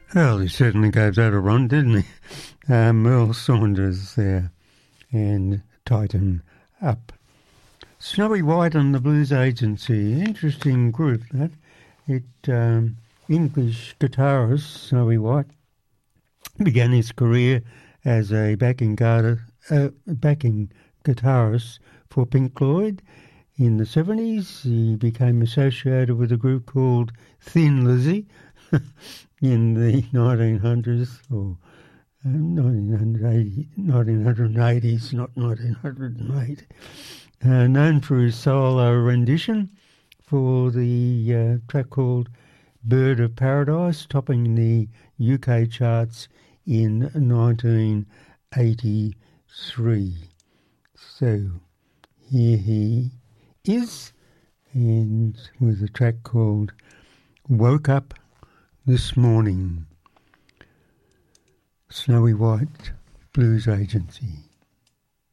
Well, he certainly gave that a run, didn't he? Merle Saunders there and Tighten Up. Snowy White and the Blues Agency. Interesting group, that. English guitarist Snowy White began his career as a backing guitarist for Pink Floyd. In the 70s, he became associated with a group called Thin Lizzy in the 1900s, or 1980s, not 1908. Known for his solo rendition for the track called Bird of Paradise, topping the UK charts in 1983. So here he is, and with a track called Woke Up This Morning. Snowy White Blues Agency.